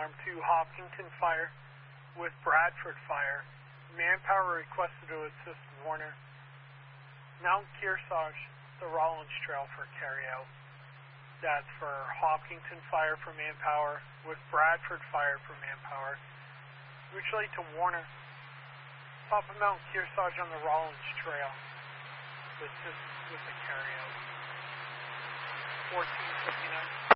alarm to Hopkinton Fire with Bradford Fire. Manpower requested to assist Warner. Mount Kearsarge, the Rollins Trail for carryout. That's for Hopkinton Fire for manpower with Bradford Fire for manpower. Mutually to Warner. Top of Mount Kearsarge on the Rollins Trail to assist with the carryout. 1459.